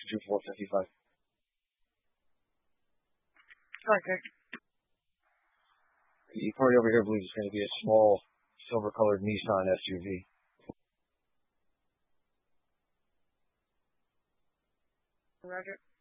62455. Okay. The party over here believes it's going to be a small, silver-colored Nissan SUV. Roger.